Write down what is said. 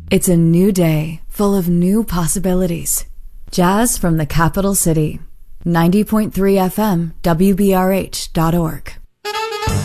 It's a new day, full of new possibilities. Jazz from the capital city. 90.3 FM, WBRH.org.